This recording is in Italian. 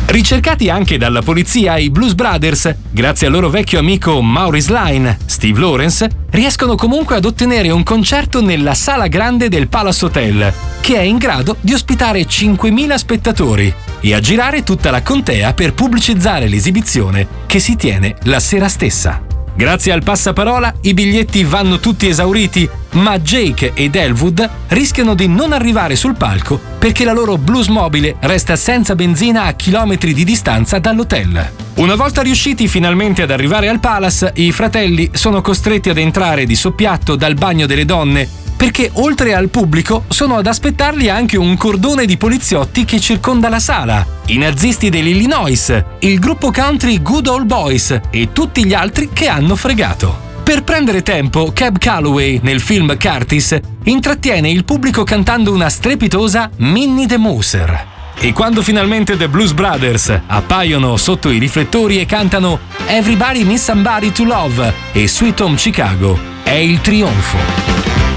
Ricercati anche dalla polizia, i Blues Brothers, grazie al loro vecchio amico Maurice Line, Steve Lawrence, riescono comunque ad ottenere un concerto nella sala grande del Palace Hotel, che è in grado di ospitare 5.000 spettatori, e a girare tutta la contea per pubblicizzare l'esibizione che si tiene la sera stessa. Grazie al passaparola i biglietti vanno tutti esauriti, ma Jake ed Elwood rischiano di non arrivare sul palco perché la loro bluesmobile resta senza benzina a chilometri di distanza dall'hotel. Una volta riusciti finalmente ad arrivare al Palace, i fratelli sono costretti ad entrare di soppiatto dal bagno delle donne, perché oltre al pubblico sono ad aspettarli anche un cordone di poliziotti che circonda la sala, i nazisti dell'Illinois, il gruppo country Good Old Boys e tutti gli altri che hanno fregato. Per prendere tempo, Cab Calloway, nel film Curtis, intrattiene il pubblico cantando una strepitosa Minnie the Mooser. E quando finalmente The Blues Brothers appaiono sotto i riflettori e cantano Everybody Needs Somebody to Love e Sweet Home Chicago, è il trionfo.